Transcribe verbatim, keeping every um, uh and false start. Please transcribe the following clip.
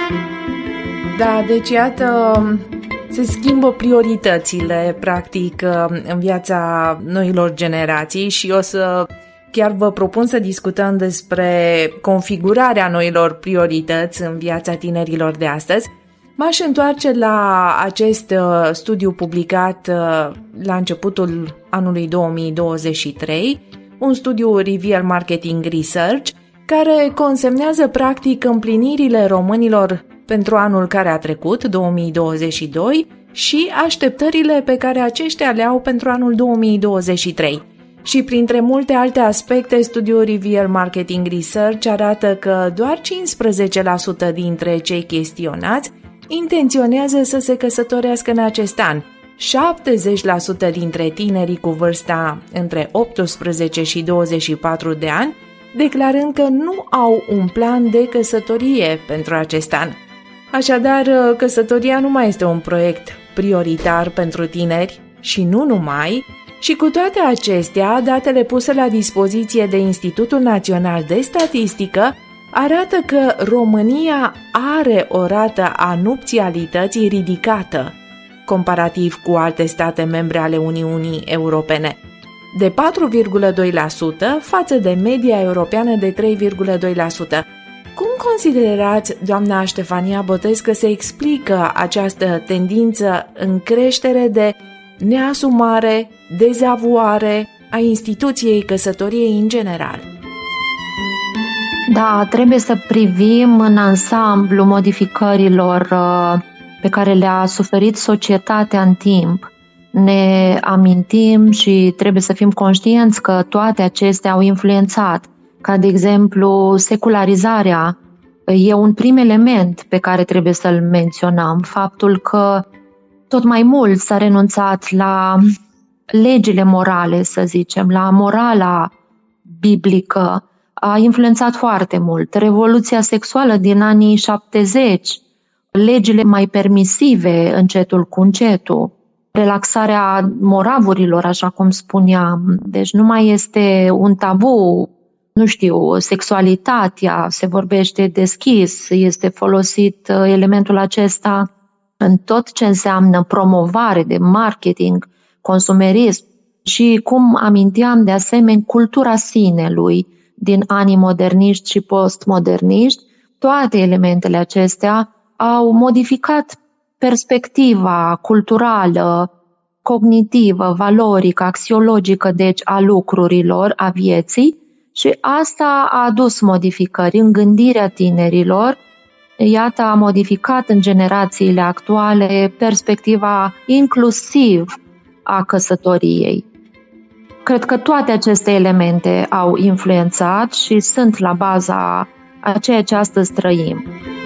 Da, deci iată, se schimbă prioritățile, practic, în viața noilor generații și o să chiar vă propun să discutăm despre configurarea noilor priorități în viața tinerilor de astăzi. M-aș întoarce la acest studiu publicat la începutul anului două mii douăzeci și trei, un studiu Reveal Marketing Research, care consemnează practic împlinirile românilor pentru anul care a trecut, două mii douăzeci și doi, și așteptările pe care aceștia le au pentru anul două mii douăzeci și trei. Și printre multe alte aspecte, studiul Reveal Marketing Research arată că doar cincisprezece la sută dintre cei chestionați intenționează să se căsătorească în acest an, șaptezeci la sută dintre tinerii cu vârsta între optsprezece și douăzeci și patru de ani, declarând că nu au un plan de căsătorie pentru acest an. Așadar, căsătoria nu mai este un proiect prioritar pentru tineri și nu numai, și cu toate acestea, datele puse la dispoziție de Institutul Național de Statistică arată că România are o rată a nupțialității ridicată, comparativ cu alte state membre ale Uniunii Europene, de patru virgulă doi la sută față de media europeană de trei virgulă doi la sută. Cum considerați, doamna Ștefania Botez, că se explică această tendință în creștere de neasumare, dezavuare a instituției căsătoriei în general? Da, trebuie să privim în ansamblu modificărilor pe care le-a suferit societatea în timp. Ne amintim și trebuie să fim conștienți că toate acestea au influențat, ca de exemplu secularizarea. E un prim element pe care trebuie să-l menționăm, faptul că tot mai mult s-a renunțat la legile morale, să zicem, la morala biblică. A influențat foarte mult. Revoluția sexuală din anii șaptezeci, legile mai permisive încetul cu încetul, relaxarea moravurilor, așa cum spuneam. Deci nu mai este un tabu, nu știu, sexualitatea, se vorbește deschis, este folosit elementul acesta în tot ce înseamnă promovare de marketing, consumerism și, cum aminteam, de asemenea, cultura sinelui din anii moderniști și postmoderniști. Toate elementele acestea au modificat perspectiva culturală, cognitivă, valorică, axiologică, deci a lucrurilor, a vieții, și asta a adus modificări în gândirea tinerilor. Iată, a modificat în generațiile actuale perspectiva inclusiv a căsătoriei. Cred că toate aceste elemente au influențat și sunt la baza a ceea ce astăzi trăim.